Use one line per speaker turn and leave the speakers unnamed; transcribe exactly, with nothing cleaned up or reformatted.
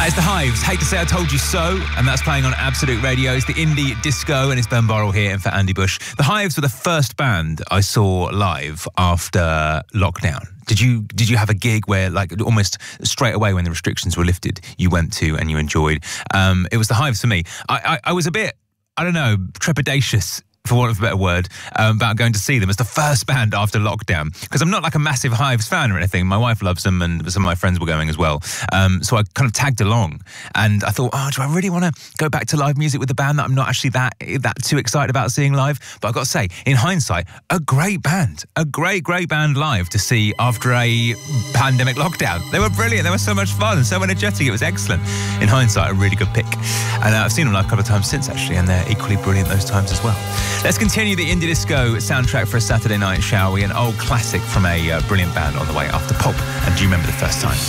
That is The Hives. Hate to say I told you so, and that's playing on Absolute Radio. It's the indie disco, and it's Ben Burrell here in for Andy Bush. The Hives were the first band I saw live after lockdown. Did you did you have a gig where, like, almost straight away when the restrictions were lifted, you went to and you enjoyed? Um, it was The Hives for me. I, I, I was a bit, I don't know, trepidatious, for want of a better word, um, about going to see them as the first band after lockdown. Because I'm not like a massive Hives fan or anything. My wife loves them and some of my friends were going as well. Um, so I kind of tagged along. And I thought, oh, do I really want to go back to live music with a band that I'm not actually that, that too excited about seeing live? But I've got to say, in hindsight, a great band. A great, great band live to see after a pandemic lockdown. They were brilliant. They were so much fun and so energetic. It was excellent. In hindsight, a really good pick. And uh, I've seen them live a couple of times since, actually, and they're equally brilliant those times as well. Let's continue the indie disco soundtrack for a Saturday night, shall we? An old classic from a uh, brilliant band on the way after Pulp. And do you remember the first time?